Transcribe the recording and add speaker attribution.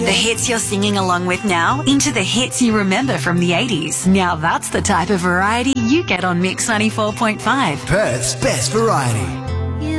Speaker 1: The hits you're singing along with now into the hits you remember from the 80s. Now that's the type of variety you get on Mix 94.5.
Speaker 2: Perth's best variety.